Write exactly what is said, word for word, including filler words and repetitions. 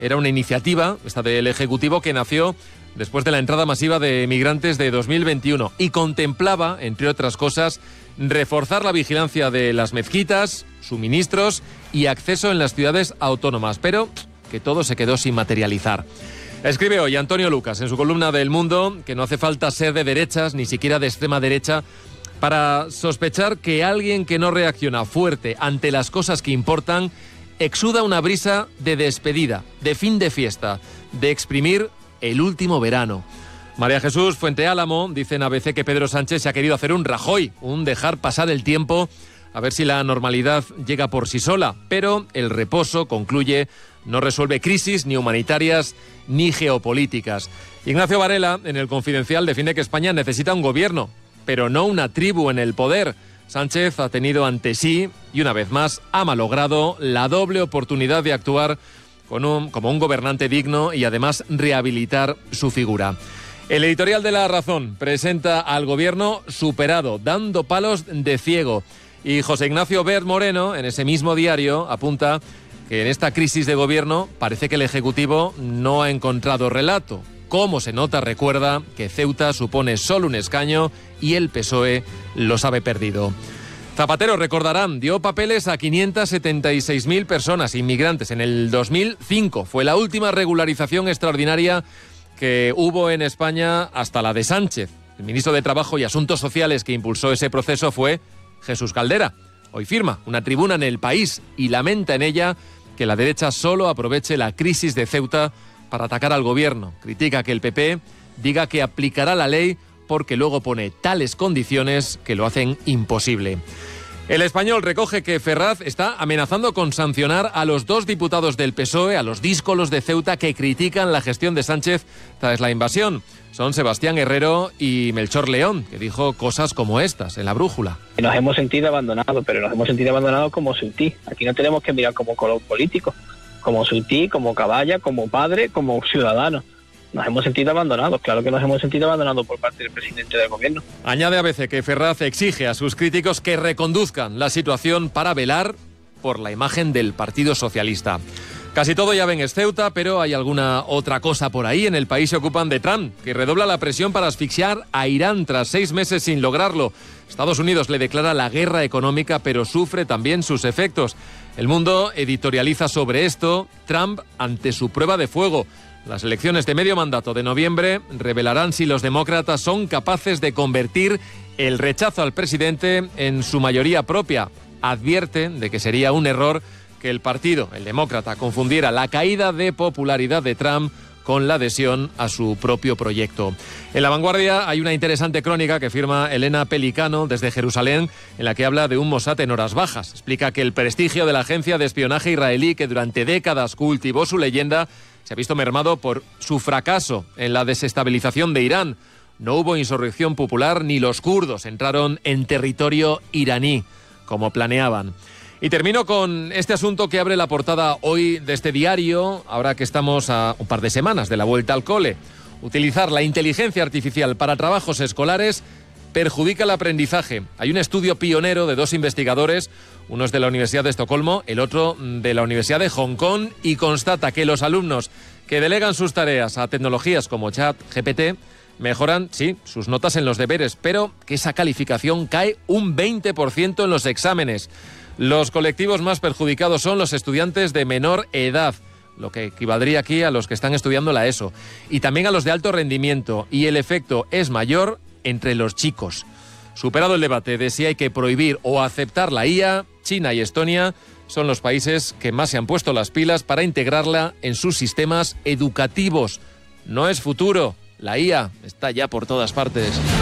Era una iniciativa, esta del Ejecutivo, que nació después de la entrada masiva de migrantes de dos mil veintiuno y contemplaba, entre otras cosas, reforzar la vigilancia de las mezquitas, suministros y acceso en las ciudades autónomas, pero que todo se quedó sin materializar. Escribe hoy Antonio Lucas en su columna del Mundo que no hace falta ser de derechas, ni siquiera de extrema derecha, para sospechar que alguien que no reacciona fuerte ante las cosas que importan exuda una brisa de despedida, de fin de fiesta, de exprimir el último verano. María Jesús Fuente Álamo dice en A B C que Pedro Sánchez se ha querido hacer un Rajoy, un dejar pasar el tiempo, a ver si la normalidad llega por sí sola, pero el reposo, concluye, no resuelve crisis ni humanitarias ni geopolíticas. Ignacio Varela, en El Confidencial, define que España necesita un gobierno, pero no una tribu en el poder. Sánchez ha tenido ante sí, y una vez más, ha malogrado la doble oportunidad de actuar con un, como un gobernante digno y además rehabilitar su figura. El editorial de La Razón presenta al gobierno superado, dando palos de ciego. Y José Ignacio Bert Moreno, en ese mismo diario, apunta que en esta crisis de gobierno parece que el Ejecutivo no ha encontrado relato. Como se nota, recuerda que Ceuta supone solo un escaño y el P S O E lo sabe perdido. Zapatero, recordarán, dio papeles a quinientas setenta y seis mil personas inmigrantes en el dos mil cinco. Fue la última regularización extraordinaria que hubo en España hasta la de Sánchez. El ministro de Trabajo y Asuntos Sociales que impulsó ese proceso fue Jesús Caldera. Hoy firma una tribuna en El País y lamenta en ella que la derecha solo aproveche la crisis de Ceuta para atacar al gobierno. Critica que el P P diga que aplicará la ley porque luego pone tales condiciones que lo hacen imposible. El Español recoge que Ferraz está amenazando con sancionar a los dos diputados del P S O E, a los díscolos de Ceuta, que critican la gestión de Sánchez tras la invasión. Son Sebastián Herrero y Melchor León, que dijo cosas como estas en La Brújula. Nos hemos sentido abandonados, pero nos hemos sentido abandonados como Ceutí. Aquí no tenemos que mirar como color político, como Ceutí, como caballa, como padre, como ciudadano. Nos hemos sentido abandonados, claro que nos hemos sentido abandonados por parte del presidente del gobierno. Añade a veces que Ferraz exige a sus críticos que reconduzcan la situación para velar por la imagen del Partido Socialista. Casi todo ya ven es Ceuta, pero hay alguna otra cosa por ahí. En El País se ocupan de Trump, que redobla la presión para asfixiar a Irán tras seis meses sin lograrlo. Estados Unidos le declara la guerra económica, pero sufre también sus efectos. El Mundo editorializa sobre esto. Trump ante su prueba de fuego. Las elecciones de medio mandato de noviembre revelarán si los demócratas son capaces de convertir el rechazo al presidente en su mayoría propia. Advierten de que sería un error que el partido, el demócrata, confundiera la caída de popularidad de Trump con la adhesión a su propio proyecto. En La Vanguardia hay una interesante crónica que firma Elena Pelicano desde Jerusalén, en la que habla de un Mossad en horas bajas. Explica que el prestigio de la agencia de espionaje israelí, que durante décadas cultivó su leyenda, se ha visto mermado por su fracaso en la desestabilización de Irán. No hubo insurrección popular ni los kurdos entraron en territorio iraní, como planeaban. Y termino con este asunto que abre la portada hoy de este diario, ahora que estamos a un par de semanas de la vuelta al cole. Utilizar la inteligencia artificial para trabajos escolares perjudica el aprendizaje. Hay un estudio pionero de dos investigadores, uno es de la Universidad de Estocolmo, el otro de la Universidad de Hong Kong, y constata que los alumnos que delegan sus tareas a tecnologías como ChatGPT mejoran, sí, sus notas en los deberes, pero que esa calificación cae un veinte por ciento en los exámenes. Los colectivos más perjudicados son los estudiantes de menor edad, lo que equivaldría aquí a los que están estudiando la ESO, y también a los de alto rendimiento, y el efecto es mayor entre los chicos. Superado el debate de si hay que prohibir o aceptar la I A, China y Estonia son los países que más se han puesto las pilas para integrarla en sus sistemas educativos. No es futuro, la I A está ya por todas partes.